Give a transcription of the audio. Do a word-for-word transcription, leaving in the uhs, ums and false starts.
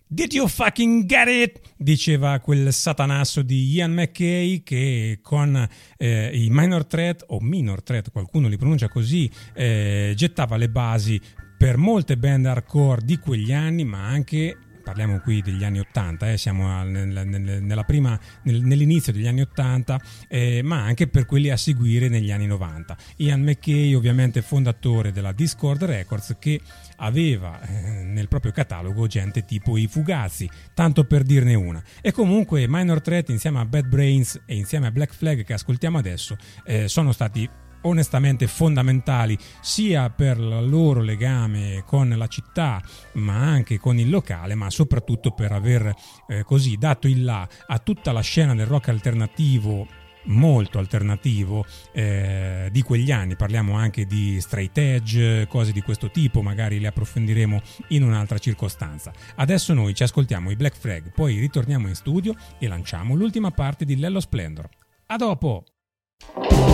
Did you fucking get it? Diceva quel satanasso di Ian MacKaye che con eh, i Minor Threat o Minor Threat, qualcuno li pronuncia così, eh, gettava le basi per molte band hardcore di quegli anni, ma anche, parliamo qui degli anni ottanta, eh, siamo nel, nel, nella prima, nel, nell'inizio degli anni ottanta, eh, ma anche per quelli a seguire negli anni novanta. Ian MacKaye, ovviamente fondatore della Dischord Records, che aveva eh, nel proprio catalogo gente tipo i Fugazi, tanto per dirne una. E comunque Minor Threat insieme a Bad Brains e insieme a Black Flag, che ascoltiamo adesso, eh, sono stati onestamente fondamentali sia per il loro legame con la città ma anche con il locale, ma soprattutto per aver eh, così dato il là a tutta la scena del rock alternativo, molto alternativo, eh, di quegli anni. Parliamo anche di straight edge, cose di questo tipo, magari le approfondiremo in un'altra circostanza. Adesso noi ci ascoltiamo i Black Flag, poi ritorniamo in studio e lanciamo l'ultima parte di Lello Splendor. A dopo!